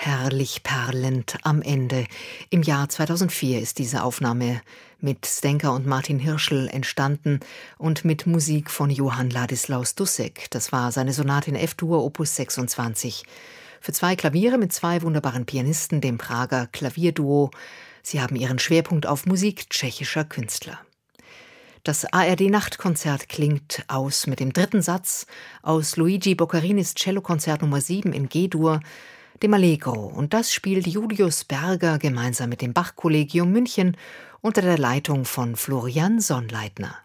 Herrlich perlend am Ende. Im Jahr 2004 ist diese Aufnahme mit Zdenka und Martin Hirschl entstanden und mit Musik von Johann Ladislaus Dussek. Das war seine Sonate in F-Dur, Opus 26. Für 2 Klaviere mit 2 wunderbaren Pianisten, dem Prager Klavierduo. Sie haben ihren Schwerpunkt auf Musik tschechischer Künstler. Das ARD-Nachtkonzert klingt aus mit dem 3. Satz aus Luigi Boccarinis Cellokonzert Nummer 7 in G-Dur, dem Allegro. Und das spielt Julius Berger gemeinsam mit dem Bach-Kollegium München unter der Leitung von Florian Sonnleitner.